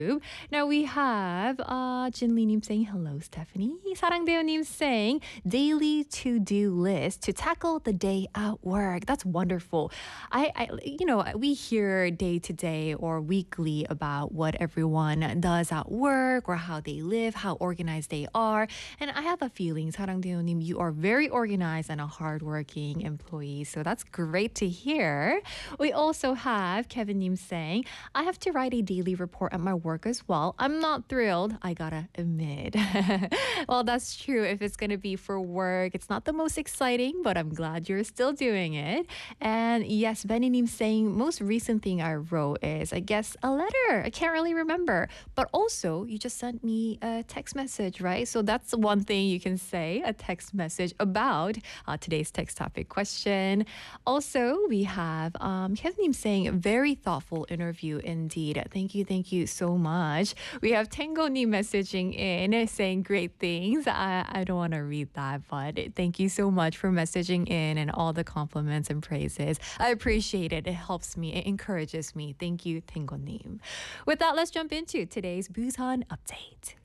Now we have Jinli님 saying hello, Stephanie. 사랑대요님 saying daily to-do list to tackle the day at work. That's wonderful. We hear day to day or weekly about what everyone does at work or how they live, how organized they are. And I have a feeling, 사랑대요님, you are very organized and a hardworking employee. So that's great to hear. We also have Kevin님 saying, I have to write a daily report at my work as well. I'm not thrilled, I gotta admit. Well, that's true. If it's gonna be for work, it's not the most exciting, but I'm glad you're still doing it. And yes, Beninim saying most recent thing I wrote is, I guess, a letter. I can't really remember. But also, you just sent me a text message, right? So that's one thing you can say, a text message about today's text topic question. Also, we have Kevin saying, very thoughtful interview indeed. Thank you so much. We have Tango-님 messaging in saying great things. I don't want to read that, but thank you so much for messaging in and all the compliments and praises. I appreciate it. It helps me. It encourages me. Thank you, Tango-님. With that, let's jump into today's Busan update.